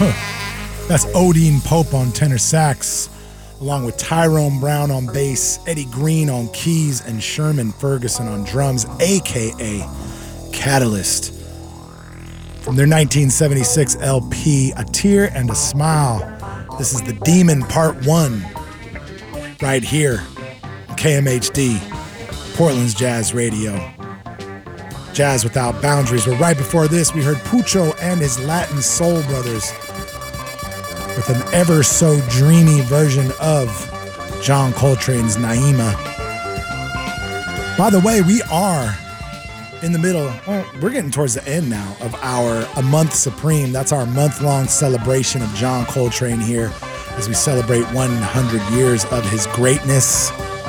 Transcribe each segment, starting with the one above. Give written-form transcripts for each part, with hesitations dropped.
That's Odine Pope on tenor sax, along with Tyrone Brown on bass, Eddie Green on keys, and Sherman Ferguson on drums, a.k.a. Catalyst. From their 1976 LP, A Tear and a Smile. This is The Demon Part 1, right here, KMHD, Portland's Jazz Radio. Jazz Without Boundaries. But right before this, we heard Pucho and his Latin Soul Brothers with an ever so dreamy version of John Coltrane's Naima. By the way, we are in the middle, we're getting towards the end now of our A Month Supreme. That's our month-long celebration of John Coltrane here as we celebrate 100 years of his greatness.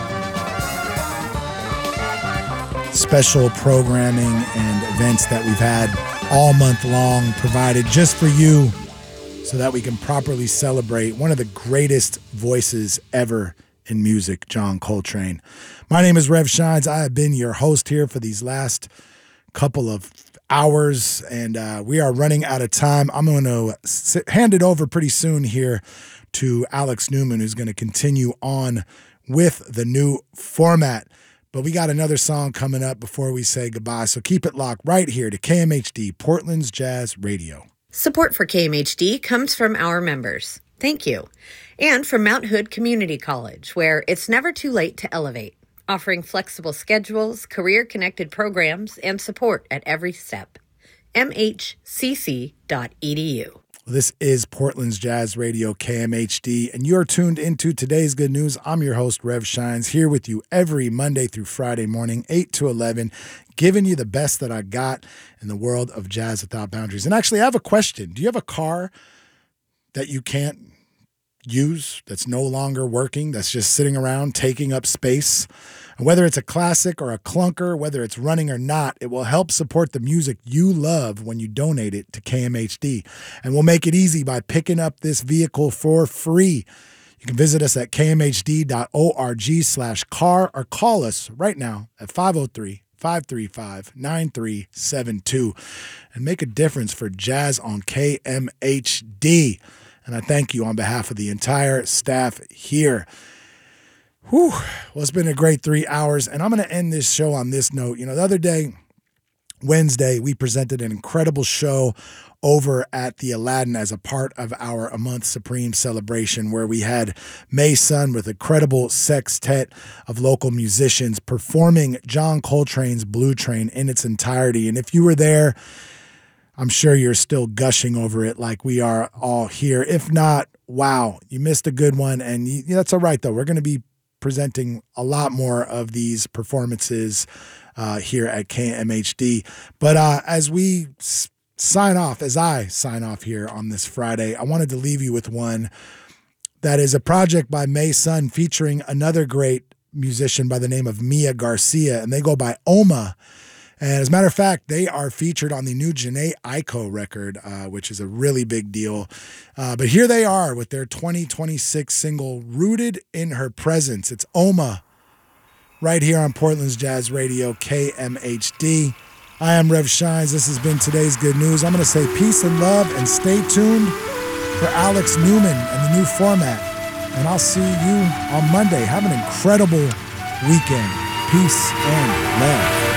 Special programming and events that we've had all month long provided just for you so that we can properly celebrate one of the greatest voices ever in music, John Coltrane. My name is Rev Shines. I have been your host here for these last couple of hours, and we are running out of time. I'm going to hand it over pretty soon here to Alex Newman, who's going to continue on with the new format. But we got another song coming up before we say goodbye, so keep it locked right here to KMHD, Portland's Jazz Radio. Support for KMHD comes from our members. Thank you. And from Mount Hood Community College, where it's never too late to elevate, offering flexible schedules, career-connected programs, and support at every step. mhcc.edu. This is Portland's Jazz Radio, KMHD, and you're tuned into Today's Good News. I'm your host, Rev Shines, here with you every Monday through Friday morning, 8 to 11, giving you the best that I got in the world of Jazz Without Boundaries. And actually, I have a question. Do you have a car that you can't use, that's no longer working, that's just sitting around taking up space? And whether it's a classic or a clunker, whether it's running or not, it will help support the music you love when you donate it to KMHD. And we'll make it easy by picking up this vehicle for free. You can visit us at kmhd.org/car or call us right now at 503-535-9372 and make a difference for Jazz on KMHD. And I thank you on behalf of the entire staff here. Whew. Well, it's been a great 3 hours, and I'm going to end this show on this note. You know, the other day, Wednesday, we presented an incredible show over at the Aladdin as a part of our A Month Supreme celebration, where we had May Sun with a credible sextet of local musicians performing John Coltrane's Blue Train in its entirety. And if you were there, I'm sure you're still gushing over it like we are all here. If not, wow, you missed a good one. And that's all right, though. We're going to be presenting a lot more of these performances here at KMHD. But as we sign off, as I sign off here on this Friday, I wanted to leave you with one that is a project by May Sun featuring another great musician by the name of Mia Garcia, and they go by Oma. And as a matter of fact, they are featured on the new Jhené Aiko record, which is a really big deal. But here they are with their 2026 single, Rooted in Her Presence. It's Oma, right here on Portland's Jazz Radio, KMHD. I am Rev Shines. This has been Today's Good News. I'm going to say peace and love, and stay tuned for Alex Newman and the new format. And I'll see you on Monday. Have an incredible weekend. Peace and love.